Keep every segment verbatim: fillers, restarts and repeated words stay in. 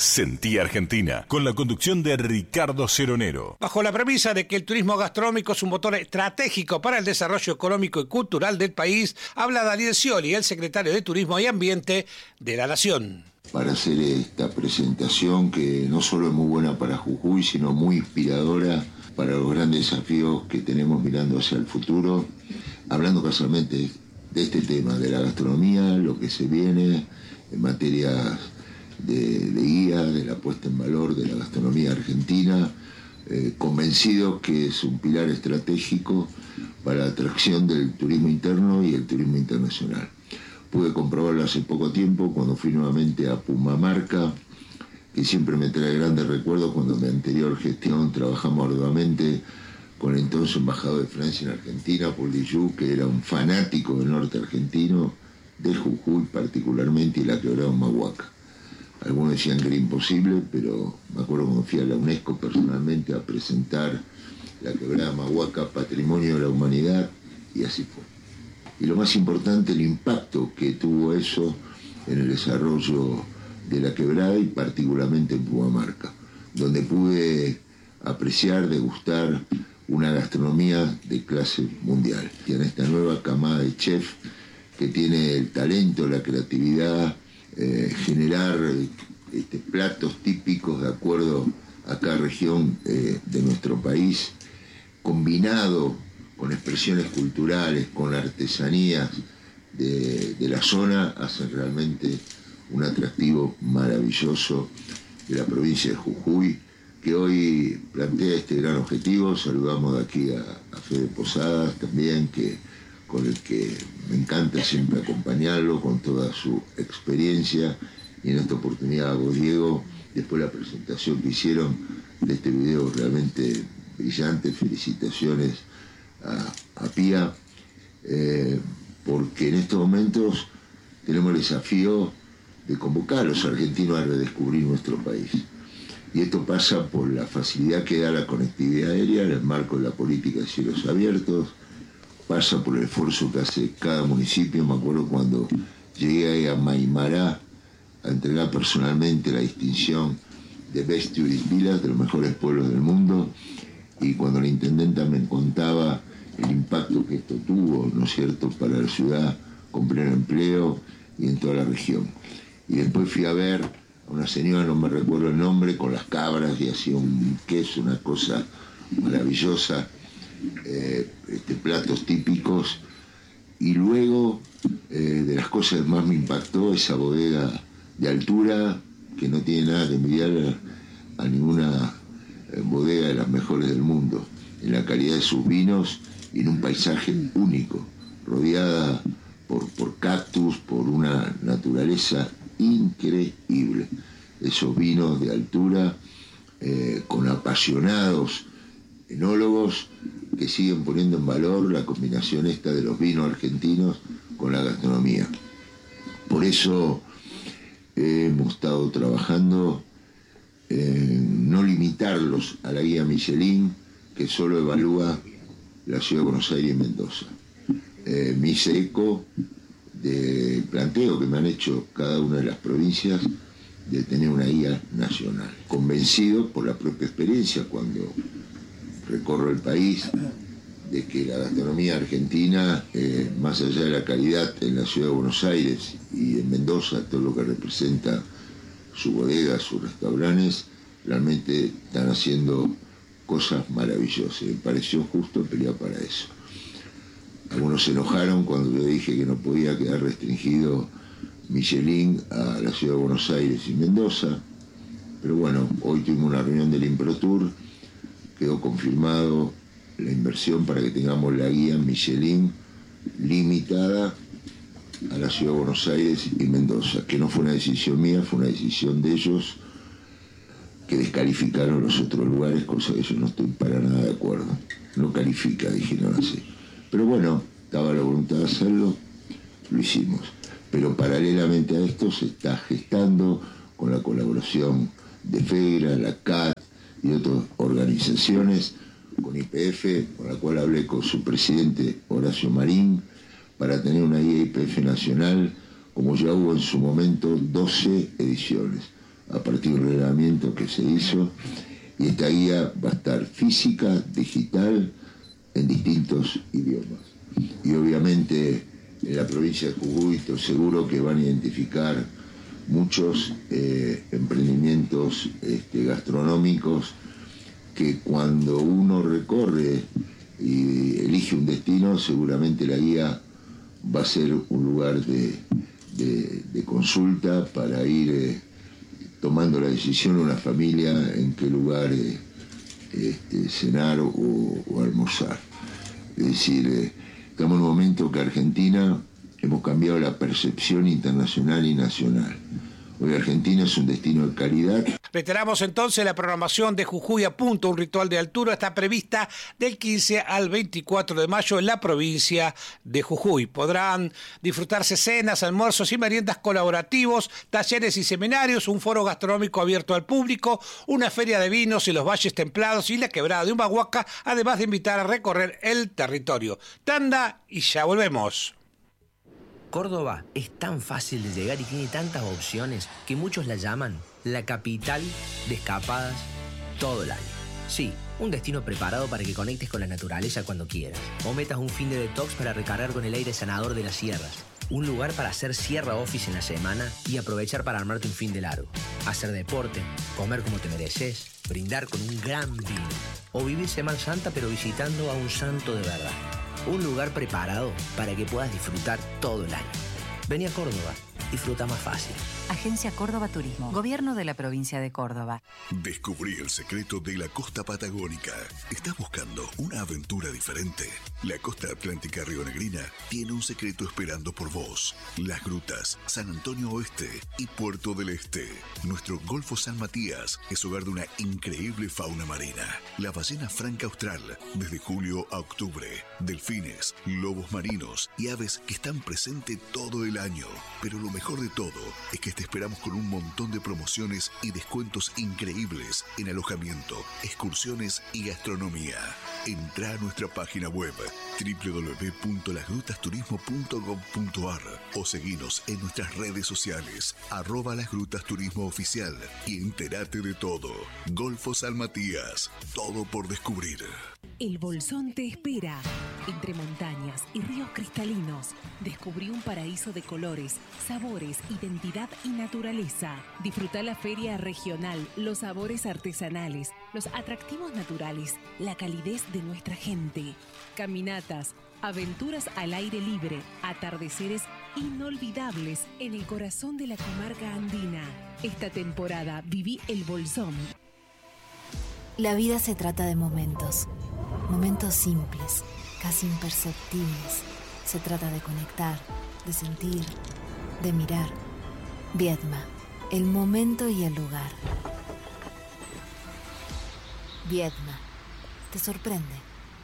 Sentí Argentina, con la conducción de Ricardo Ceronero. Bajo la premisa de que el turismo gastronómico es un motor estratégico para el desarrollo económico y cultural del país, habla Daniel Scioli, el secretario de Turismo y Ambiente de la Nación. Para hacer esta presentación que no solo es muy buena para Jujuy, sino muy inspiradora para los grandes desafíos que tenemos mirando hacia el futuro, hablando casualmente de este tema, de la gastronomía, lo que se viene en materia de, de guía, de la puesta en valor de la gastronomía argentina, eh, convencido que es un pilar estratégico para la atracción del turismo interno y el turismo internacional. Pude comprobarlo hace poco tiempo cuando fui nuevamente a Pumamarca, que siempre me trae grandes recuerdos cuando en mi anterior gestión trabajamos arduamente con el entonces embajador de Francia en Argentina, Paul Dijou, que era un fanático del norte argentino, de Jujuy particularmente, y la quebrada Humahuaca. Algunos decían que era imposible, pero me acuerdo cuando fui a la UNESCO personalmente a presentar la quebrada Humahuaca, Patrimonio de la Humanidad, y así fue. Y lo más importante, el impacto que tuvo eso en el desarrollo de la quebrada y particularmente en Pumamarca, donde pude apreciar, degustar una gastronomía de clase mundial. Tiene esta nueva camada de chef que tiene el talento, la creatividad, eh, generar este, platos típicos de acuerdo a cada región eh, de nuestro país, combinado con expresiones culturales, con artesanías de, de la zona, hacen realmente un atractivo maravilloso de la provincia de Jujuy, que hoy plantea este gran objetivo. Saludamos de aquí a, a Fede Posadas también, que, con el que me encanta siempre acompañarlo con toda su experiencia, y en esta oportunidad a vos, Diego, después de la presentación que hicieron de este video realmente brillante. Felicitaciones a, a Pía, eh, porque en estos momentos tenemos el desafío de convocar a los argentinos a redescubrir nuestro país. Y esto pasa por la facilidad que da la conectividad aérea en el marco de la política de cielos abiertos, pasa por el esfuerzo que hace cada municipio. Me acuerdo cuando llegué a Maimará a entregar personalmente la distinción de Best Tourist Village, de los mejores pueblos del mundo, y cuando la intendenta me contaba el impacto que esto tuvo, ¿no es cierto?, para la ciudad con pleno empleo y en toda la región. Y después fui a ver a una señora, no me recuerdo el nombre, con las cabras, y hacía un queso, una cosa maravillosa, eh, este, platos típicos. Y luego, eh, de las cosas que más me impactó, esa bodega de altura, que no tiene nada de envidiar a, a ninguna eh, bodega de las mejores del mundo, en la calidad de sus vinos y en un paisaje único, rodeada por, por cactus, por una naturaleza increíble. Esos vinos de altura, eh, con apasionados enólogos que siguen poniendo en valor la combinación esta de los vinos argentinos con la gastronomía. Por eso eh, hemos estado trabajando en no limitarlos a la guía Michelin, que solo evalúa la ciudad de Buenos Aires y Mendoza. Eh, me hice eco de planteo que me han hecho cada una de las provincias de tener una guía nacional, convencido por la propia experiencia cuando recorro el país de que la gastronomía argentina, eh, más allá de la calidad en la ciudad de Buenos Aires y en Mendoza, todo lo que representa su bodega, sus restaurantes, realmente están haciendo cosas maravillosas. Me pareció justo pelear para eso. Algunos se enojaron cuando yo dije que no podía quedar restringido Michelin a la ciudad de Buenos Aires y Mendoza, pero bueno, hoy tuvimos una reunión del ImproTour, quedó confirmado la inversión para que tengamos la guía Michelin limitada a la ciudad de Buenos Aires y Mendoza, que no fue una decisión mía, fue una decisión de ellos, que descalificaron los otros lugares, cosa que yo no estoy para nada de acuerdo. No califica, dijeron así. Pero bueno, estaba la voluntad de hacerlo, lo hicimos. Pero paralelamente a esto se está gestando, con la colaboración de FEGRA, la C A T y otras organizaciones, con I P F, con la cual hablé con su presidente Horacio Marín, para tener una guía I P F nacional, como ya hubo en su momento doce ediciones. a partir de un reglamento que se hizo, y esta guía va a estar física, digital, en distintos idiomas. Y obviamente en la provincia de Jujuy estoy seguro que van a identificar muchos eh, emprendimientos este, gastronómicos que cuando uno recorre y elige un destino, seguramente la guía va a ser un lugar de, de, de consulta para ir eh, tomando la decisión una familia en qué lugar eh, este, cenar o, o almorzar. Es decir, eh, estamos en un momento que Argentina hemos cambiado la percepción internacional y nacional. Hoy Argentina es un destino de calidad. Reiteramos entonces la programación de Jujuy a Punto, un ritual de altura, está prevista del quince al veinticuatro de mayo en la provincia de Jujuy. Podrán disfrutarse cenas, almuerzos y meriendas colaborativos, talleres y seminarios, un foro gastronómico abierto al público, una feria de vinos y los valles templados y la quebrada de Humahuaca, además de invitar a recorrer el territorio. Tanda y ya volvemos. Córdoba es tan fácil de llegar y tiene tantas opciones que muchos la llaman la capital de escapadas todo el año. Sí, un destino preparado para que conectes con la naturaleza cuando quieras. O metas un fin de detox para recargar con el aire sanador de las sierras. Un lugar para hacer sierra office en la semana y aprovechar para armarte un fin de largo. Hacer deporte, comer como te mereces, brindar con un gran vino. O vivir Semana Santa pero visitando a un santo de verdad. Un lugar preparado para que puedas disfrutar todo el año. Vení a Córdoba, disfruta más fácil. Agencia Córdoba Turismo, Gobierno de la Provincia de Córdoba. Descubrí el secreto de la costa patagónica. ¿Estás buscando una aventura diferente? La costa atlántica rionegrina tiene un secreto esperando por vos. Las grutas, San Antonio Oeste y Puerto del Este. Nuestro Golfo San Matías es hogar de una increíble fauna marina. La ballena franca austral, desde julio a octubre. Delfines, lobos marinos y aves que están presentes todo el año. Pero lo mejor de todo es que te esperamos con un montón de promociones y descuentos increíbles en alojamiento, excursiones y gastronomía. Entrá a nuestra página web doble u doble u doble u punto las grutas turismo punto gob punto ar o seguinos en nuestras redes sociales arroba Las Grutas Turismo Oficial y entérate de todo. Golfo San Matías, todo por descubrir. El Bolsón te espera. Entre montañas y ríos cristalinos, descubrí un paraíso de colores, sabores, identidad y naturaleza. Disfruta la feria regional, los sabores artesanales, los atractivos naturales, la calidez de nuestra gente. Caminatas, aventuras al aire libre, atardeceres inolvidables en el corazón de la comarca andina. Esta temporada viví el Bolsón. La vida se trata de momentos. Momentos simples, casi imperceptibles. Se trata de conectar, de sentir, de mirar. Viedma, el momento y el lugar. Viedma, te sorprende.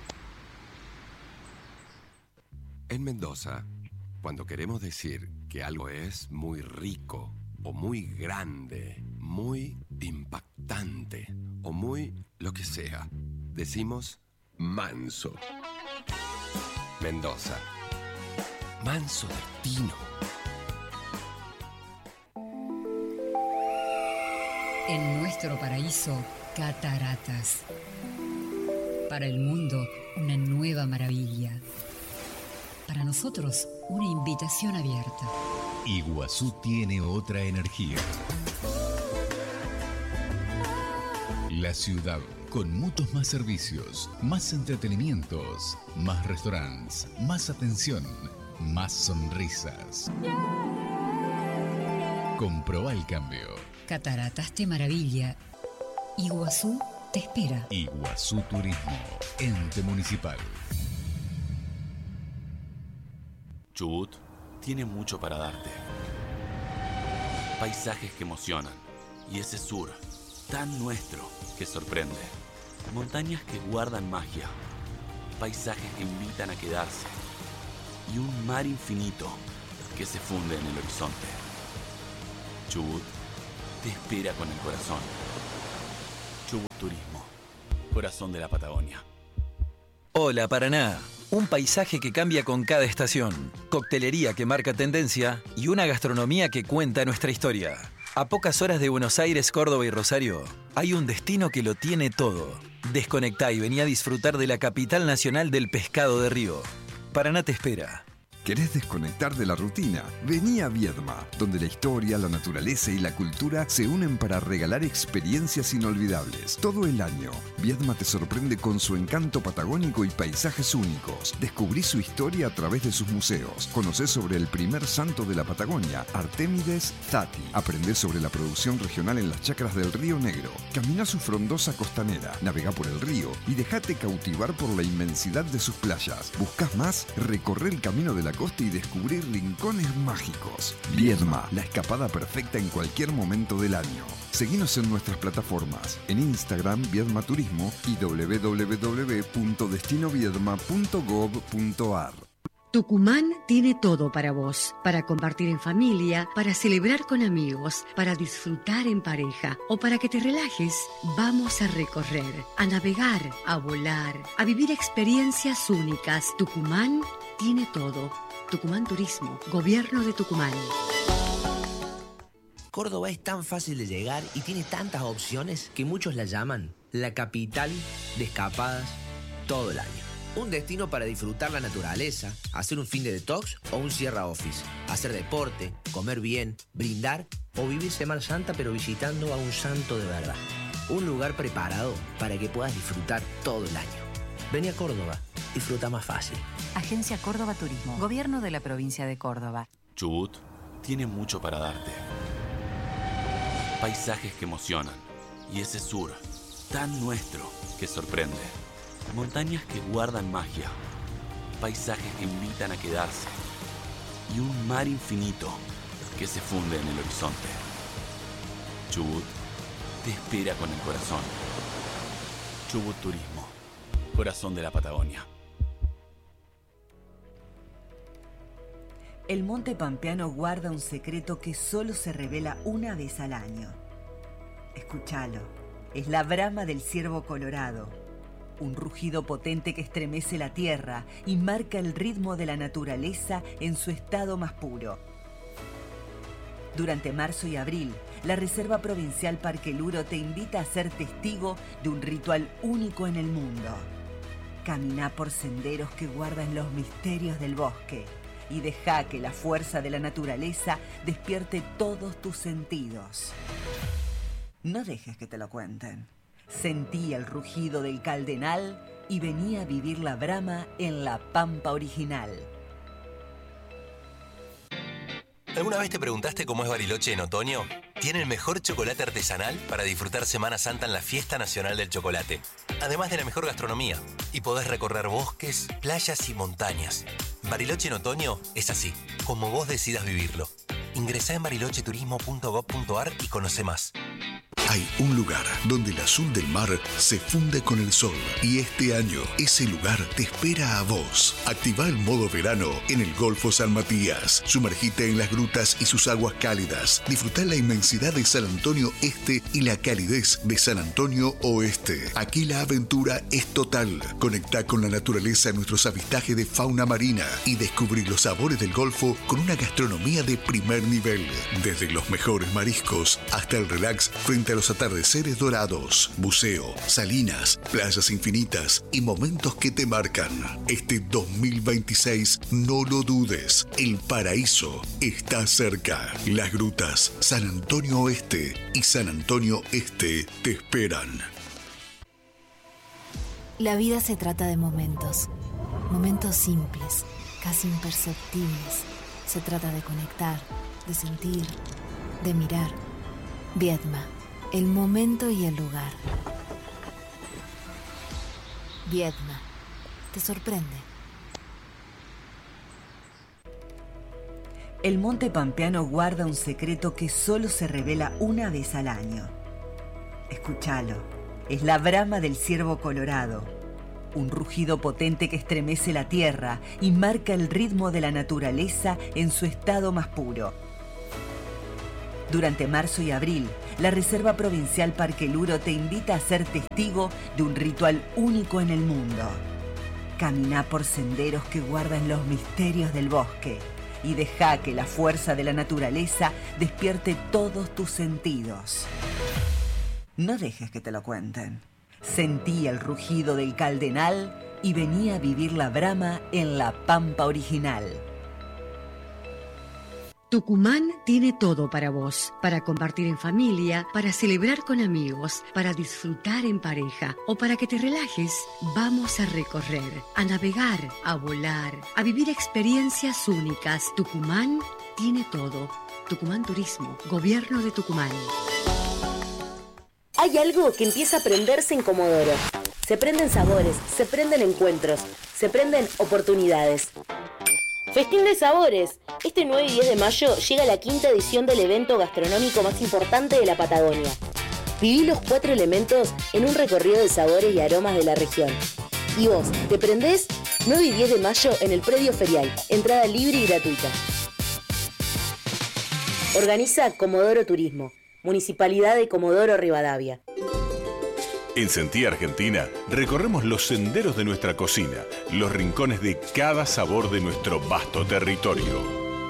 En Mendoza, cuando queremos decir que algo es muy rico, o muy grande, muy impactante, o muy lo que sea, decimos manso. Mendoza. Manso destino. En nuestro paraíso, cataratas. Para el mundo, una nueva maravilla. Para nosotros, una invitación abierta. Iguazú tiene otra energía. La ciudad, con muchos más servicios, más entretenimientos, más restaurantes, más atención, más sonrisas. Comprobá el cambio. Cataratas te maravilla. Iguazú te espera. Iguazú Turismo, ente municipal. Chubut tiene mucho para darte. Paisajes que emocionan. Y ese sur, tan nuestro, que sorprende. Montañas que guardan magia. Paisajes que invitan a quedarse. Y un mar infinito que se funde en el horizonte. Chubut te espera con el corazón. Chubut Turismo, corazón de la Patagonia. Hola Paraná, un paisaje que cambia con cada estación, coctelería que marca tendencia y una gastronomía que cuenta nuestra historia. A pocas horas de Buenos Aires, Córdoba y Rosario, hay un destino que lo tiene todo. Desconectá y vení a disfrutar de la capital nacional del pescado de río. Paraná te espera. ¿Querés desconectar de la rutina? Vení a Viedma, donde la historia, la naturaleza y la cultura se unen para regalar experiencias inolvidables. Todo el año, Viedma te sorprende con su encanto patagónico y paisajes únicos. Descubrí su historia a través de sus museos. Conocés sobre el primer santo de la Patagonia, Artémides Tati. Aprendés sobre la producción regional en las chacras del Río Negro. Caminá su frondosa costanera, navegá por el río y dejate cautivar por la inmensidad de sus playas. ¿Buscás más? Recorre el camino de la costa y descubrir rincones mágicos. Viedma, la escapada perfecta en cualquier momento del año. Seguinos en nuestras plataformas, en Instagram Viedma Turismo y doble u doble u doble u punto destino viedma punto gob punto ar. Tucumán tiene todo para vos, para compartir en familia, para celebrar con amigos, para disfrutar en pareja o para que te relajes. Vamos a recorrer, a navegar, a volar, a vivir experiencias únicas. Tucumán tiene todo. Tucumán Turismo, Gobierno de Tucumán. Córdoba es tan fácil de llegar y tiene tantas opciones que muchos la llaman la capital de escapadas todo el año. Un destino para disfrutar la naturaleza, hacer un fin de detox o un Sierra Office, hacer deporte, comer bien, brindar o vivir Semana Santa pero visitando a un santo de verdad. Un lugar preparado para que puedas disfrutar todo el año. Vení a Córdoba, disfruta más fácil. Agencia Córdoba Turismo, Gobierno de la Provincia de Córdoba. Chubut tiene mucho para darte. Paisajes que emocionan y ese sur tan nuestro que sorprende. Montañas que guardan magia, paisajes que invitan a quedarse y un mar infinito que se funde en el horizonte. Chubut te espera con el corazón. Chubut Turismo, corazón de la Patagonia. El monte pampeano guarda un secreto que solo se revela una vez al año. Escúchalo, es la brama del ciervo colorado. Un rugido potente que estremece la tierra y marca el ritmo de la naturaleza en su estado más puro. Durante marzo y abril, la Reserva Provincial Parque Luro te invita a ser testigo de un ritual único en el mundo. Camina por senderos que guardan los misterios del bosque y deja que la fuerza de la naturaleza despierte todos tus sentidos. No dejes que te lo cuenten. Sentí el rugido del Caldenal y venía a vivir la brama en la pampa original. ¿Alguna vez te preguntaste cómo es Bariloche en otoño? Tiene el mejor chocolate artesanal para disfrutar Semana Santa en la Fiesta Nacional del Chocolate. Además de la mejor gastronomía. Y podés recorrer bosques, playas y montañas. Bariloche en otoño es así, como vos decidas vivirlo. Ingresá en bariloche turismo punto gob punto ar y conoce más. Hay un lugar donde el azul del mar se funde con el sol y este año ese lugar te espera a vos. Activa el modo verano en el Golfo San Matías. Sumergite en las grutas y sus aguas cálidas. Disfrutá la inmensidad de San Antonio Este y la calidez de San Antonio Oeste. Aquí la aventura es total. Conectá con la naturaleza en nuestros avistajes de fauna marina y descubrí los sabores del Golfo con una gastronomía de primer nivel. Desde los mejores mariscos hasta el relax frente a los atardeceres dorados, buceo, salinas, playas infinitas y momentos que te marcan. Este dos mil veintiséis, no lo dudes, el paraíso está cerca. Las grutas San Antonio Oeste y San Antonio Este te esperan. La vida se trata de momentos, momentos simples, casi imperceptibles. Se trata de conectar, de sentir, de mirar. Viedma. El momento y el lugar. Viedma. Te sorprende. El monte pampeano guarda un secreto que solo se revela una vez al año. Escúchalo. Es la brama del ciervo colorado. Un rugido potente que estremece la tierra y marca el ritmo de la naturaleza en su estado más puro. Durante marzo y abril, la Reserva Provincial Parque Luro te invita a ser testigo de un ritual único en el mundo. Camina por senderos que guardan los misterios del bosque y deja que la fuerza de la naturaleza despierte todos tus sentidos. No dejes que te lo cuenten. Sentí el rugido del Caldenal y vení a vivir la Brama en la Pampa original. Tucumán tiene todo para vos, para compartir en familia, para celebrar con amigos, para disfrutar en pareja o para que te relajes. Vamos a recorrer, a navegar, a volar, a vivir experiencias únicas. Tucumán tiene todo. Tucumán Turismo, Gobierno de Tucumán. Hay algo que empieza a prenderse en Comodoro. Se prenden sabores, se prenden encuentros, se prenden oportunidades. Festín de Sabores. Este nueve y diez de mayo llega la quinta edición del evento gastronómico más importante de la Patagonia. Viví los cuatro elementos en un recorrido de sabores y aromas de la región. ¿Y vos, te prendés? nueve y diez de mayo en el predio ferial. Entrada libre y gratuita. Organiza Comodoro Turismo. Municipalidad de Comodoro Rivadavia. En Sentí Argentina recorremos los senderos de nuestra cocina, los rincones de cada sabor de nuestro vasto territorio.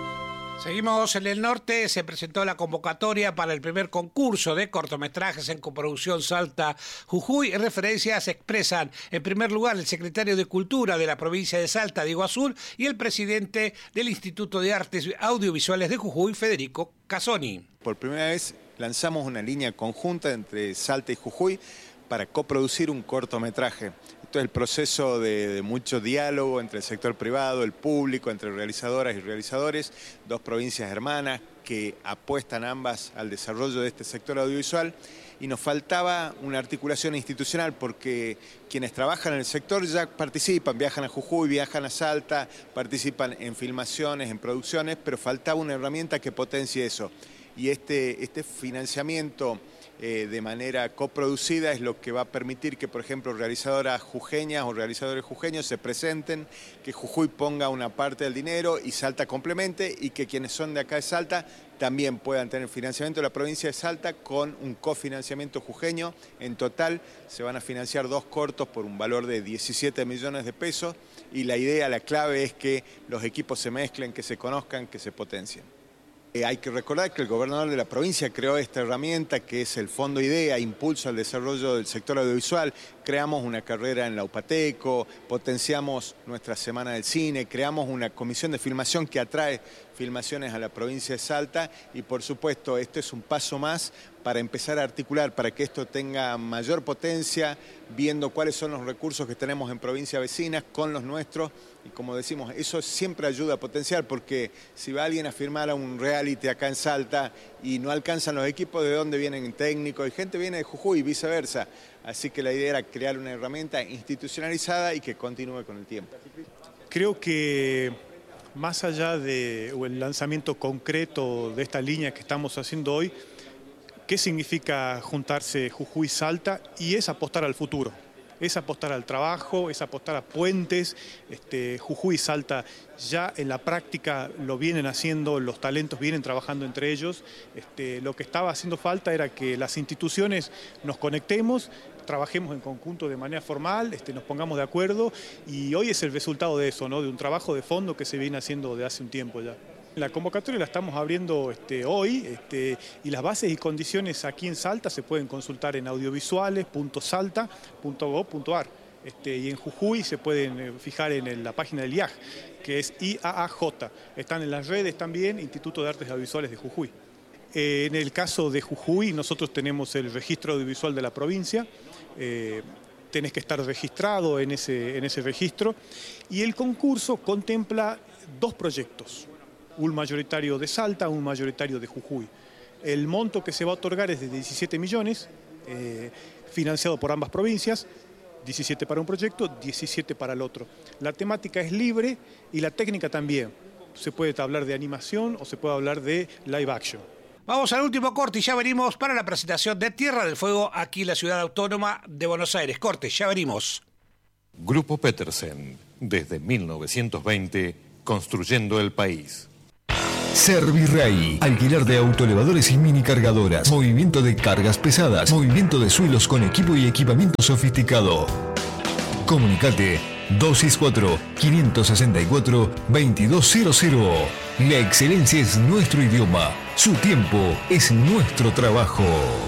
Seguimos en el norte. Se presentó la convocatoria para el primer concurso de cortometrajes en coproducción Salta-Jujuy. En referencia se expresan, en primer lugar, el secretario de Cultura de la provincia de Salta, Diego Azul, y el presidente del Instituto de Artes Audiovisuales de Jujuy, Federico Casoni. Por primera vez lanzamos una línea conjunta entre Salta y Jujuy para coproducir un cortometraje. Esto es el proceso de, de mucho diálogo entre el sector privado, el público, entre realizadoras y realizadores, dos provincias hermanas que apuestan ambas al desarrollo de este sector audiovisual, y nos faltaba una articulación institucional porque quienes trabajan en el sector ya participan, viajan a Jujuy, viajan a Salta, participan en filmaciones, en producciones, pero faltaba una herramienta que potencie eso. Y este, este financiamiento Eh, de manera coproducida es lo que va a permitir que, por ejemplo, realizadoras jujeñas o realizadores jujeños se presenten, que Jujuy ponga una parte del dinero y Salta complemente, y que quienes son de acá de Salta también puedan tener financiamiento de la provincia de Salta con un cofinanciamiento jujeño. En total se van a financiar dos cortos por un valor de diecisiete millones de pesos, y la idea, la clave es que los equipos se mezclen, que se conozcan, que se potencien. Eh, hay que recordar que el gobernador de la provincia creó esta herramienta que es el Fondo IDEA, Impulso al Desarrollo del Sector Audiovisual. Creamos una carrera en la UPATECO, potenciamos nuestra Semana del Cine, creamos una comisión de filmación que atrae filmaciones a la provincia de Salta, y por supuesto este es un paso más para empezar a articular, para que esto tenga mayor potencia, viendo cuáles son los recursos que tenemos en provincias vecinas con los nuestros. Y como decimos, eso siempre ayuda a potenciar, porque si va alguien a firmar a un reality acá en Salta y no alcanzan los equipos, ¿de dónde vienen técnicos? Y gente viene de Jujuy y viceversa. Así que la idea era crear una herramienta institucionalizada y que continúe con el tiempo. Creo que más allá del lanzamiento concreto de esta línea que estamos haciendo hoy, ¿qué significa juntarse Jujuy-Salta? Y es apostar al futuro. Es apostar al trabajo, es apostar a puentes. Este, Jujuy y Salta ya en la práctica lo vienen haciendo, los talentos vienen trabajando entre ellos. Este, lo que estaba haciendo falta era que las instituciones nos conectemos, trabajemos en conjunto de manera formal, este, nos pongamos de acuerdo, y hoy es el resultado de eso, ¿no? De un trabajo de fondo que se viene haciendo de hace un tiempo ya. La convocatoria la estamos abriendo este, hoy, este, y las bases y condiciones aquí en Salta se pueden consultar en audiovisuales punto salta punto gob punto ar. Este, y en Jujuy se pueden fijar en la página del I A J, que es I A A J. Están en las redes también, Instituto de Artes Audiovisuales de Jujuy. Eh, en el caso de Jujuy, nosotros tenemos el registro audiovisual de la provincia. Eh, tenés que estar registrado en ese, en ese registro. Y el concurso contempla dos proyectos. Un mayoritario de Salta, un mayoritario de Jujuy. El monto que se va a otorgar es de diecisiete millones, eh, financiado por ambas provincias, diecisiete para un proyecto, diecisiete para el otro. La temática es libre y la técnica también. Se puede hablar de animación o se puede hablar de live action. Vamos al último corte y ya venimos para la presentación de Tierra del Fuego aquí en la ciudad autónoma de Buenos Aires. Corte, ya venimos. Grupo Petersen, desde mil novecientos veinte, construyendo el país. Servirrey, alquiler de autoelevadores y mini cargadoras, movimiento de cargas pesadas, movimiento de suelos con equipo y equipamiento sofisticado. Comunicate dos seis cuatro, cinco seis cuatro, dos dos cero cero. La excelencia es nuestro idioma. Su tiempo es nuestro trabajo.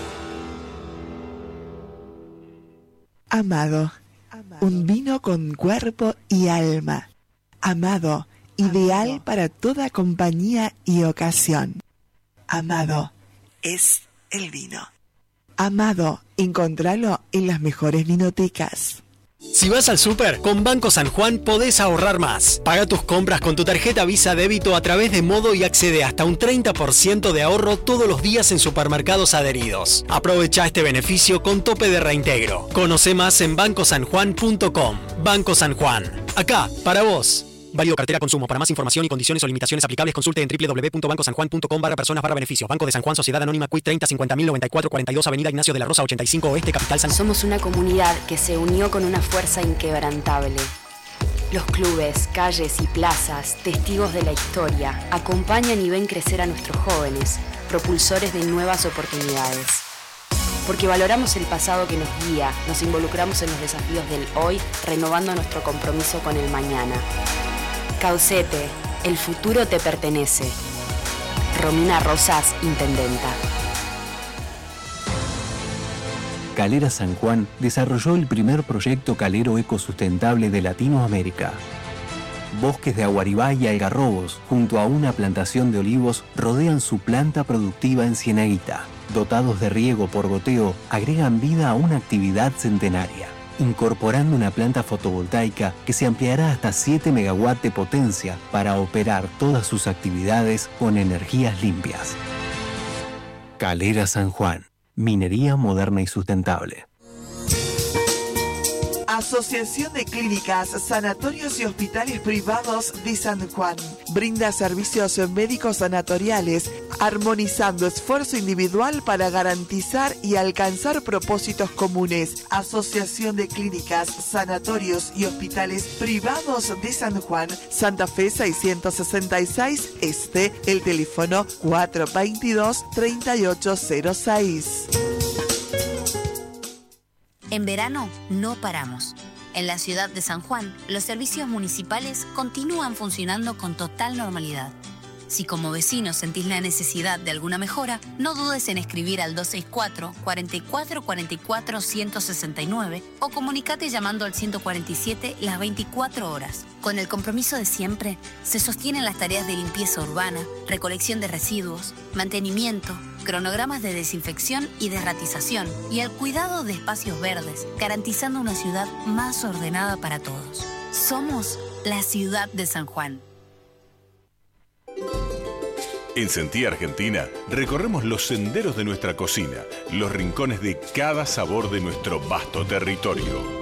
Amado, un vino con cuerpo y alma. Amado, ideal para toda compañía y ocasión. Amado, es el vino. Amado, encontralo en las mejores vinotecas. Si vas al súper, con Banco San Juan podés ahorrar más. Paga tus compras con tu tarjeta Visa Débito a través de Modo y accede hasta un treinta por ciento de ahorro todos los días en supermercados adheridos. Aprovecha este beneficio con tope de reintegro. Conoce más en banco san juan punto com. Banco San Juan. Acá, para vos. Válido cartera consumo. Para más información y condiciones o limitaciones aplicables, consulte en doble u doble u doble u punto banco san juan punto com barra personas barra beneficios. Banco de San Juan, Sociedad Anónima Q I treinta cincuenta mil noventa y cuatro cuarenta y dos, Avenida Ignacio de la Rosa ochenta y cinco Oeste, Capital San. Somos una comunidad que se unió con una fuerza inquebrantable. Los clubes, calles y plazas, testigos de la historia, acompañan y ven crecer a nuestros jóvenes, propulsores de nuevas oportunidades. Porque valoramos el pasado que nos guía, nos involucramos en los desafíos del hoy, renovando nuestro compromiso con el mañana. Caucete, el futuro te pertenece. Romina Rosas, Intendenta. Calera San Juan desarrolló el primer proyecto calero ecosustentable de Latinoamérica. Bosques de aguaribá y algarrobos, junto a una plantación de olivos, rodean su planta productiva en Cieneguita. Dotados de riego por goteo, agregan vida a una actividad centenaria, incorporando una planta fotovoltaica que se ampliará hasta siete megawatts de potencia para operar todas sus actividades con energías limpias. Calera San Juan, minería moderna y sustentable. Asociación de Clínicas, Sanatorios y Hospitales Privados de San Juan. Brinda servicios médicos sanatoriales, armonizando esfuerzo individual para garantizar y alcanzar propósitos comunes. Asociación de Clínicas, Sanatorios y Hospitales Privados de San Juan. Santa Fe seiscientos sesenta y seis Este, el teléfono cuatro veintidós, treinta y ocho cero seis. En verano no paramos. En la ciudad de San Juan, los servicios municipales continúan funcionando con total normalidad. Si como vecino sentís la necesidad de alguna mejora, no dudes en escribir al dos seis cuatro, cuatro cuatro cuatro cuatro, uno seis nueve o comunicate llamando al ciento cuarenta y siete las veinticuatro horas. Con el compromiso de siempre, se sostienen las tareas de limpieza urbana, recolección de residuos, mantenimiento, cronogramas de desinfección y derratización y el cuidado de espacios verdes, garantizando una ciudad más ordenada para todos. Somos la ciudad de San Juan. En Sentí Argentina recorremos los senderos de nuestra cocina, los rincones de cada sabor de nuestro vasto territorio.